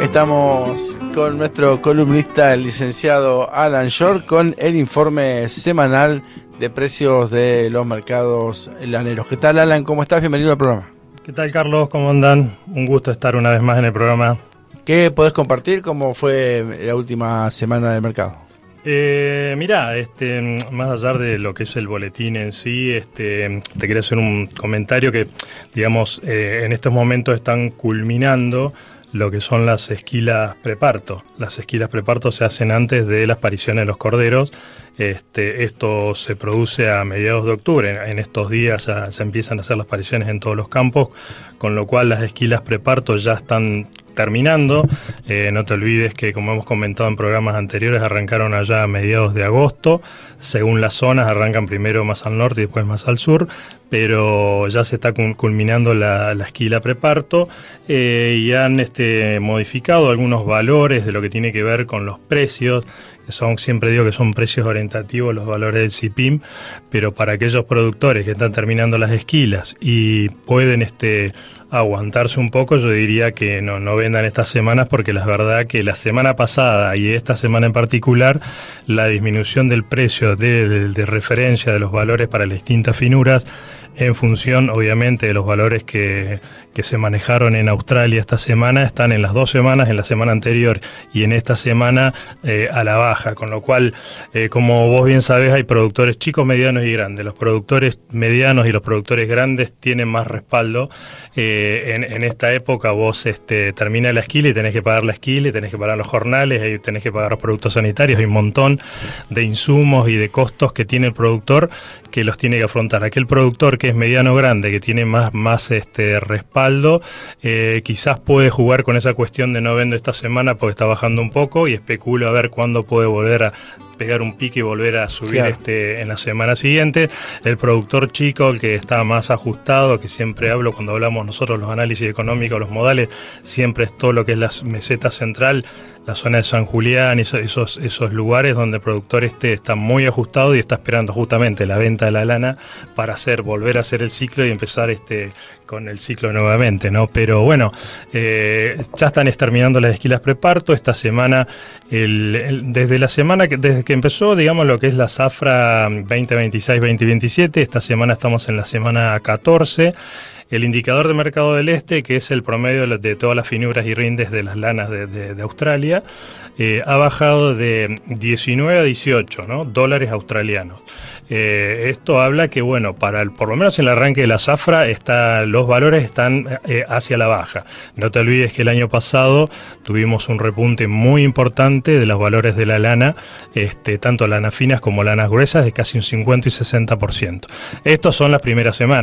Estamos con nuestro columnista, el licenciado Alan Shore, con el informe semanal de precios de los mercados laneros. ¿Qué tal, Alan? ¿Cómo estás? Bienvenido al programa. ¿Qué tal, Carlos? ¿Cómo andan? Un gusto estar una vez más en el programa. ¿Qué podés compartir? ¿Cómo fue la última semana del mercado? Mirá, más allá de lo que es el boletín en sí, te quería hacer un comentario que, digamos, en estos momentos están culminando lo que son las esquilas preparto. Las esquilas preparto se hacen antes de las pariciones de los corderos. Esto se produce a mediados de octubre. En estos días ya empiezan a hacer las pariciones en todos los campos, con lo cual las esquilas preparto ya están terminando. No te olvides que, como hemos comentado en programas anteriores, arrancaron allá a mediados de agosto. Según las zonas, arrancan primero más al norte y después más al sur, pero ya se está culminando la esquila preparto y han modificado algunos valores de lo que tiene que ver con los precios. Siempre digo que son precios orientativos los valores del CIPIM, pero para aquellos productores que están terminando las esquilas y pueden aguantarse un poco, yo diría que no vendan estas semanas, porque la verdad que la semana pasada y esta semana en particular, la disminución del precio de referencia de los valores para las distintas finuras, en función obviamente de los valores que se manejaron en Australia esta semana, están en las 2 semanas, en la semana anterior y en esta semana a la baja, con lo cual, como vos bien sabés, hay productores chicos, medianos y grandes. Los productores medianos y los productores grandes tienen más respaldo. En esta época vos termina la esquila y tenés que pagar la esquila y tenés que pagar los jornales y tenés que pagar los productos sanitarios. Hay un montón de insumos y de costos que tiene el productor que los tiene que afrontar. Aquel productor que es mediano o grande, que tiene más respaldo, quizás puede jugar con esa cuestión de no vendo esta semana porque está bajando un poco y especulo a ver cuándo puede volver a pegar un pique y volver a subir en la semana siguiente. El productor chico, el que está más ajustado, que siempre hablo cuando hablamos nosotros los análisis económicos, los modales, siempre es todo lo que es la meseta central, la zona de San Julián, esos lugares donde el productor está muy ajustado y está esperando justamente la venta de la lana para volver a hacer el ciclo y empezar con el ciclo nuevamente, ¿no? Pero bueno, ya están terminando las esquilas preparto. Esta semana, desde que empezó, digamos, lo que es la zafra 2026-2027, esta semana estamos en la semana 14. El indicador de mercado del que es el promedio de todas las finuras y rindes de las lanas de Australia, ha bajado de 19 a 18, ¿no? dólares australianos. Esto habla que, bueno, por lo menos en el arranque de la zafra los valores están hacia la baja. No te olvides que el año pasado tuvimos un repunte muy importante de los valores de la lana, tanto lanas finas como lanas gruesas, de casi un 50 y 60%. Estos son las primeras semanas.